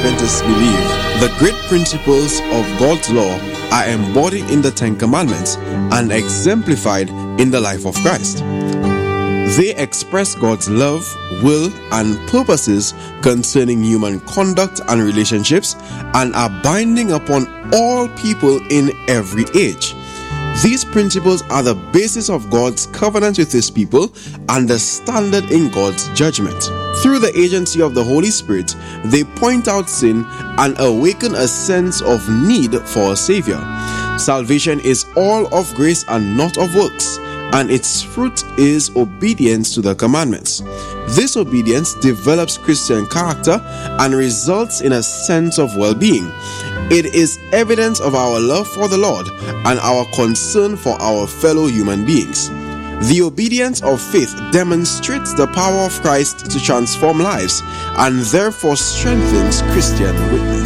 Adventists believe the great principles of God's law are embodied in the Ten Commandments and exemplified in the life of Christ. They express God's love, will, and purposes concerning human conduct and relationships and are binding upon all people in every age. These principles are the basis of God's covenant with His people and the standard in God's judgment. Through the agency of the Holy Spirit, they point out sin and awaken a sense of need for a Savior. Salvation is all of grace and not of works, and its fruit is obedience to the commandments. This obedience develops Christian character and results in a sense of well-being. It is evidence of our love for the Lord and our concern for our fellow human beings. The obedience of faith demonstrates the power of Christ to transform lives and therefore strengthens Christian witness.